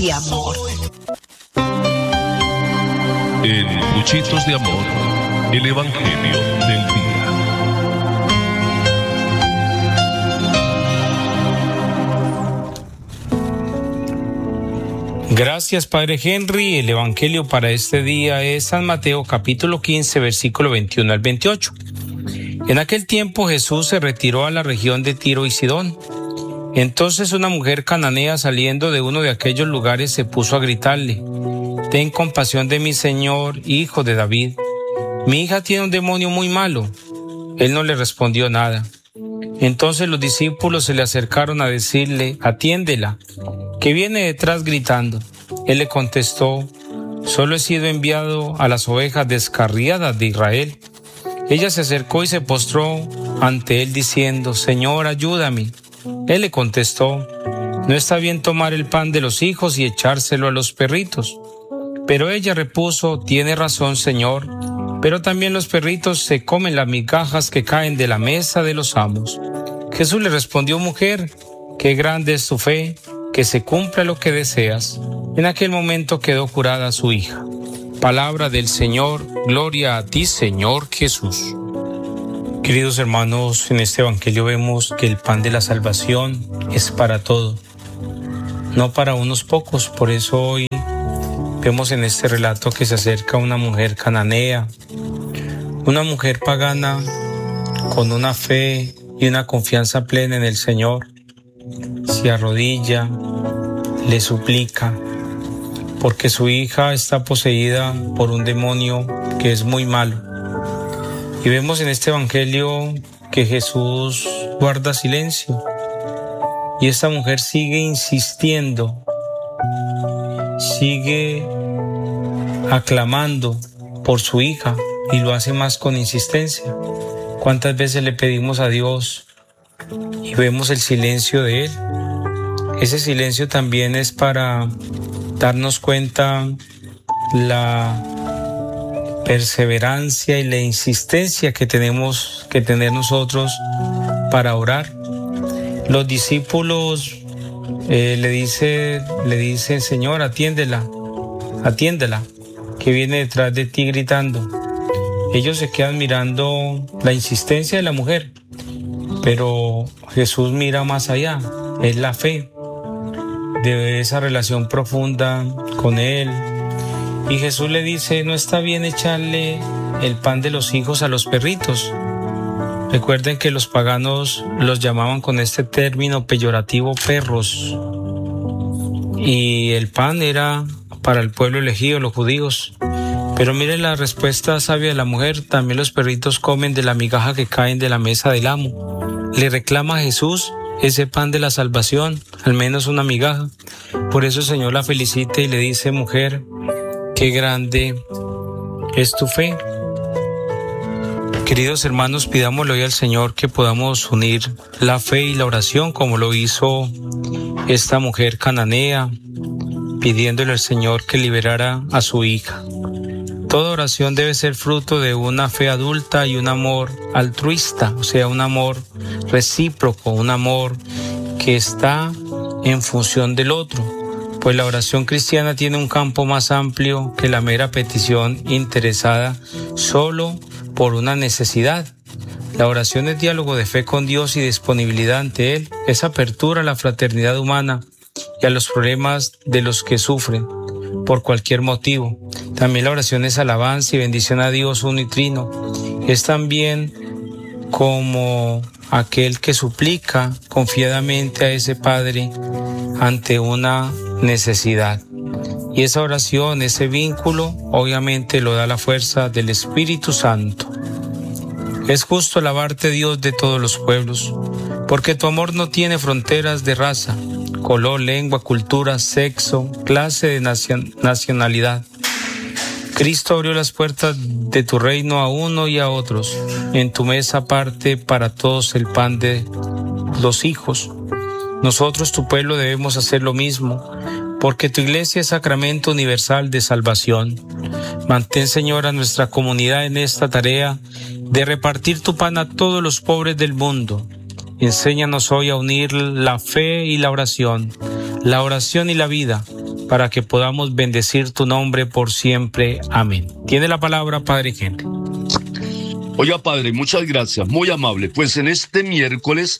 de amor. En Cuchitos de Amor, el Evangelio del Día. Gracias, Padre Henry. El Evangelio para este día es San Mateo capítulo 15, versículo 21 al 28. En aquel tiempo Jesús se retiró a la región de Tiro y Sidón. Entonces una mujer cananea saliendo de uno de aquellos lugares se puso a gritarle: «Ten compasión de mí, Señor, hijo de David. Mi hija tiene un demonio muy malo». Él no le respondió nada. Entonces los discípulos se le acercaron a decirle: «Atiéndela, que viene detrás gritando». Él le contestó: «Solo he sido enviado a las ovejas descarriadas de Israel». Ella se acercó y se postró ante él diciendo: «Señor, ayúdame». Él le contestó: «No está bien tomar el pan de los hijos y echárselo a los perritos». Pero ella repuso: «Tiene razón, Señor, pero también los perritos se comen las migajas que caen de la mesa de los amos». Jesús le respondió: «Mujer, qué grande es tu fe, que se cumpla lo que deseas». En aquel momento quedó curada su hija. Palabra del Señor. Gloria a ti, Señor Jesús. Queridos hermanos, en este evangelio vemos que el pan de la salvación es para todos, no para unos pocos. Por eso hoy vemos en este relato que se acerca una mujer cananea, una mujer pagana con una fe y una confianza plena en el Señor. Se arrodilla, le suplica, porque su hija está poseída por un demonio que es muy malo. Y vemos en este evangelio que Jesús guarda silencio y esta mujer sigue insistiendo, sigue aclamando por su hija y lo hace más con insistencia. ¿Cuántas veces le pedimos a Dios y vemos el silencio de Él? Ese silencio también es para darnos cuenta la perseverancia y la insistencia que tenemos que tener nosotros para orar. Los discípulos le dicen: «Señor, atiéndela, que viene detrás de ti gritando». Ellos se quedan mirando la insistencia de la mujer, pero Jesús mira más allá. Es la fe de esa relación profunda con Él. Y Jesús le dice: «No está bien echarle el pan de los hijos a los perritos». Recuerden que los paganos los llamaban con este término peyorativo perros. Y el pan era para el pueblo elegido, los judíos. Pero miren la respuesta sabia de la mujer: también los perritos comen de la migaja que caen de la mesa del amo. Le reclama a Jesús ese pan de la salvación, al menos una migaja. Por eso el Señor la felicita y le dice: «Mujer, qué grande es tu fe». Queridos hermanos, pidámosle hoy al Señor que podamos unir la fe y la oración como lo hizo esta mujer cananea, pidiéndole al Señor que liberara a su hija. Toda oración debe ser fruto de una fe adulta y un amor altruista, o sea, un amor recíproco, un amor que está en función del otro. Pues la oración cristiana tiene un campo más amplio que la mera petición interesada solo por una necesidad. La oración es diálogo de fe con Dios y disponibilidad ante Él, es apertura a la fraternidad humana y a los problemas de los que sufren por cualquier motivo. También la oración es alabanza y bendición a Dios uno y trino. Es también como aquel que suplica confiadamente a ese Padre ante una necesidad. Y esa oración, ese vínculo, obviamente lo da la fuerza del Espíritu Santo. Es justo alabarte, Dios de todos los pueblos, porque tu amor no tiene fronteras de raza, color, lengua, cultura, sexo, clase de nacionalidad. Cristo abrió las puertas de tu reino a uno y a otros. En tu mesa parte para todos el pan de los hijos. Nosotros, tu pueblo, debemos hacer lo mismo, porque tu iglesia es sacramento universal de salvación. Mantén, Señor, a nuestra comunidad en esta tarea de repartir tu pan a todos los pobres del mundo. Enséñanos hoy a unir la fe y la oración y la vida, para que podamos bendecir tu nombre por siempre. Amén. Tiene la palabra, Padre Henry. Oiga, Padre, muchas gracias, muy amable. Pues en este miércoles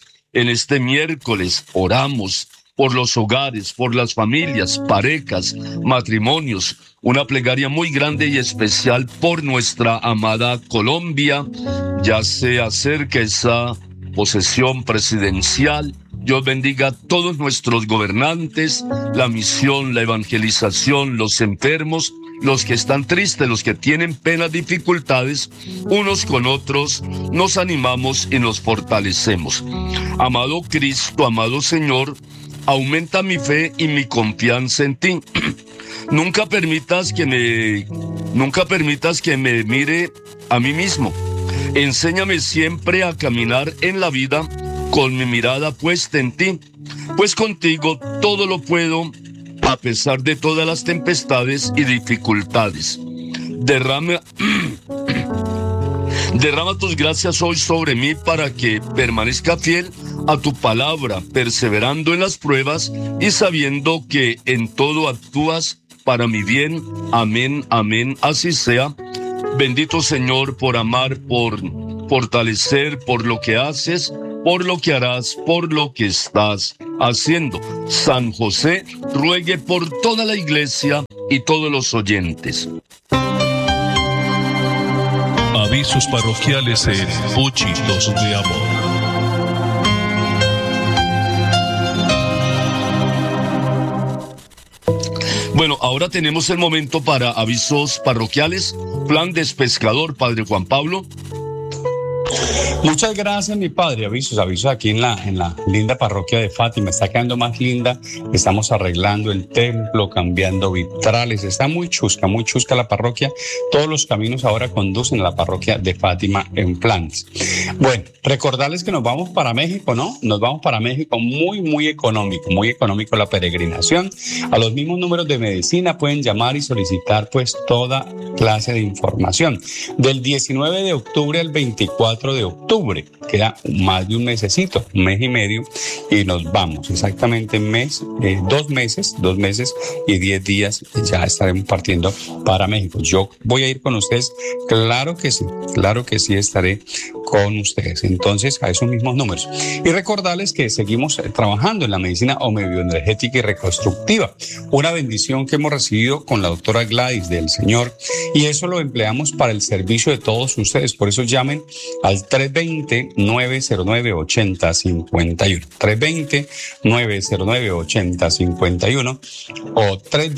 oramos por los hogares, por las familias, parejas, matrimonios, una plegaria muy grande y especial por nuestra amada Colombia. Ya se acerca esa posesión presidencial. Dios bendiga a todos nuestros gobernantes, la misión, la evangelización, los enfermos, los que están tristes, los que tienen penas, dificultades, unos con otros nos animamos y nos fortalecemos. Amado Cristo, amado Señor, aumenta mi fe y mi confianza en ti. Nunca permitas que me mire a mí mismo. Enséñame siempre a caminar en la vida con mi mirada puesta en ti, pues contigo todo lo puedo a pesar de todas las tempestades y dificultades. Derrama tus gracias hoy sobre mí para que permanezca fiel a tu palabra, perseverando en las pruebas y sabiendo que en todo actúas para mi bien. Amén, amén, así sea. Bendito Señor por amar, por fortalecer, por lo que haces, por lo que harás, por lo que estás haciendo. San José, ruegue por toda la iglesia y todos los oyentes. Avisos parroquiales en Puchitos de Amor. Bueno, ahora tenemos el momento para avisos parroquiales. Plan de pescador, Padre Juan Pablo. Muchas gracias, mi padre. Avisos aquí en la linda parroquia de Fátima. Está quedando más linda. Estamos arreglando el templo, cambiando vitrales. Está muy chusca la parroquia. Todos los caminos ahora conducen a la parroquia de Fátima en planes. Bueno, recordarles que nos vamos para México, ¿no? Nos vamos para México muy económico la peregrinación. A los mismos números de medicina pueden llamar y solicitar pues toda clase de información. Del 19 de octubre al 24 de octubre. Queda más de un mesecito, un mes y medio, y nos vamos exactamente 2 meses y 10 días. Ya estaremos partiendo para México. Yo voy a ir con ustedes, claro que sí estaré con ustedes. Entonces, a esos mismos números. Y recordarles que seguimos trabajando en la medicina homeobioenergética y reconstructiva, una bendición que hemos recibido con la doctora Gladys del Señor, y eso lo empleamos para el servicio de todos ustedes. Por eso llamen al 320-909-8051, 320-909-8051 o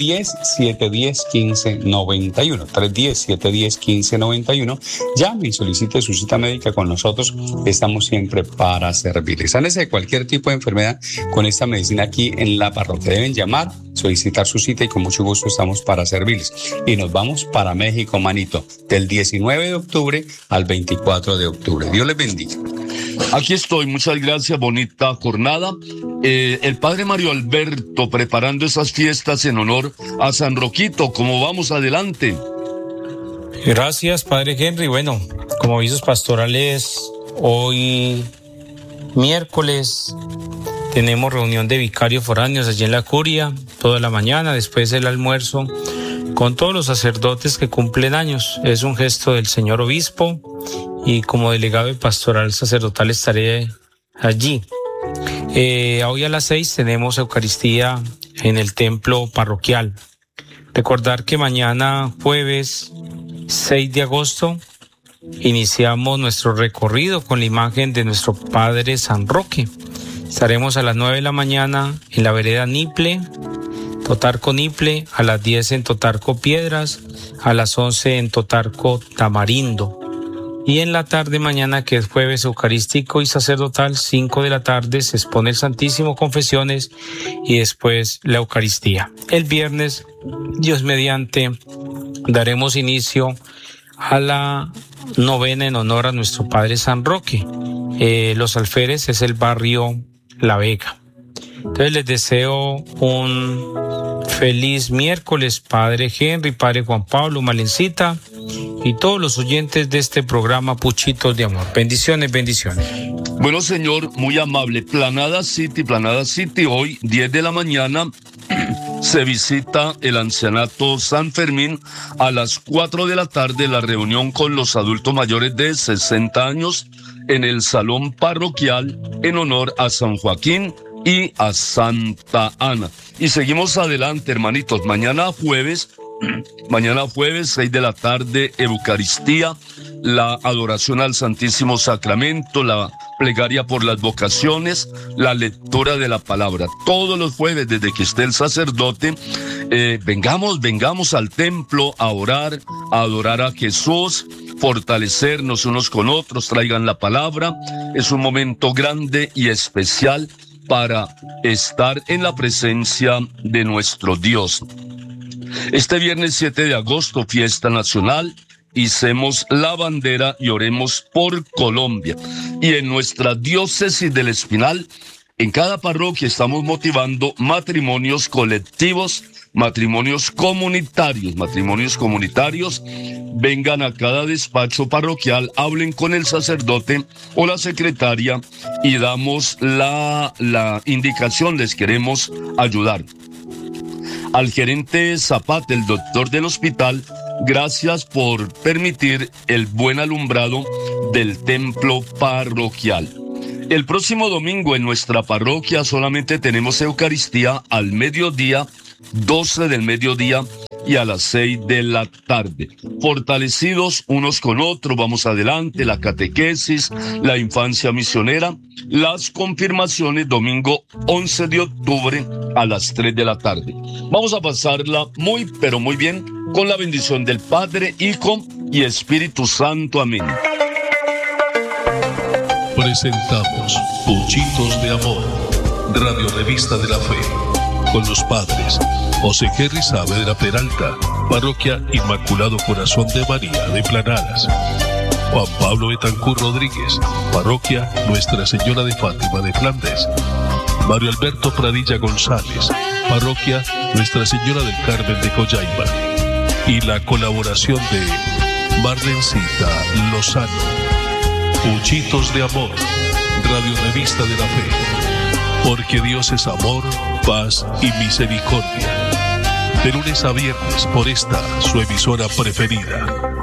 310-710-1591, 310-710-1591. Llame y solicite su cita médica con nosotros. Estamos siempre para servirles. Sánese de cualquier tipo de enfermedad con esta medicina aquí en la parroquia. Deben llamar, solicitar su cita y con mucho gusto estamos para servirles. Y nos vamos para México, manito, del 19 de octubre al 24 de octubre. Dios les bendiga. Aquí estoy, muchas gracias, bonita jornada. El padre Mario Alberto preparando esas fiestas en honor a San Roquito. ¿Cómo vamos? Adelante. Gracias, Padre Henry. Bueno, como avisos pastorales, hoy miércoles tenemos reunión de vicarios foráneos allí en la curia, toda la mañana, después del almuerzo, con todos los sacerdotes que cumplen años. Es un gesto del señor obispo y como delegado de pastoral sacerdotal estaré allí. Hoy a las 6 tenemos Eucaristía en el templo parroquial. Recordar que mañana jueves 6 de agosto iniciamos nuestro recorrido con la imagen de nuestro Padre San Roque. Estaremos a las 9 de la mañana en la vereda Niple, Totarco Niple, a las 10 en Totarco Piedras, a las 11 en Totarco Tamarindo. Y en la tarde mañana, que es jueves eucarístico y sacerdotal, 5 de la tarde se expone el Santísimo, confesiones y después la Eucaristía. El viernes, Dios mediante, daremos inicio a la novena en honor a nuestro Padre San Roque. Los Alférez es el barrio La Vega. Entonces les deseo un feliz miércoles, Padre Henry, Padre Juan Pablo, Malencita y todos los oyentes de este programa Puchitos de Amor. Bendiciones, bendiciones. Bueno, señor, muy amable. Planada City, hoy 10 de la mañana se visita el Ancianato San Fermín. A las 4 de la tarde, la reunión con los adultos mayores de 60 años en el Salón Parroquial en honor a San Joaquín y a Santa Ana. Y seguimos adelante, hermanitos. Mañana jueves, 6 de la tarde, Eucaristía, la adoración al Santísimo Sacramento, la plegaria por las vocaciones, la lectura de la palabra. Todos los jueves, desde que esté el sacerdote, vengamos al templo a orar, a adorar a Jesús, fortalecernos unos con otros, traigan la palabra. Es un momento grande y especial para estar en la presencia de nuestro Dios. Este viernes 7 de agosto, fiesta nacional, hicemos la bandera y oremos por Colombia. Y en nuestra diócesis del Espinal, en cada parroquia estamos motivando matrimonios colectivos, matrimonios comunitarios. Vengan a cada despacho parroquial, hablen con el sacerdote o la secretaria y damos la indicación, les queremos ayudar. Al gerente Zapata, el doctor del hospital, gracias por permitir el buen alumbrado del templo parroquial. El próximo domingo en nuestra parroquia solamente tenemos Eucaristía al mediodía, 12 del mediodía y a las 6 de la tarde. Fortalecidos unos con otros, vamos adelante, la catequesis, la infancia misionera, las confirmaciones, domingo 11 de octubre a las 3 de la tarde. Vamos a pasarla muy, pero muy bien con la bendición del Padre, Hijo y Espíritu Santo. Amén. Presentamos Puchitos de Amor, Radio Revista de la Fe, con los padres José Henry Saavedra Peralta, Parroquia Inmaculado Corazón de María de Planadas; Juan Pablo Betancur Rodríguez, Parroquia Nuestra Señora de Fátima de Flandes; Mario Alberto Pradilla González, Parroquia Nuestra Señora del Carmen de Coyaima; y la colaboración de Marlencita Lozano. Puchitos de Amor, Radio Revista de la Fe, porque Dios es amor, paz y misericordia. De lunes a viernes por esta, su emisora preferida.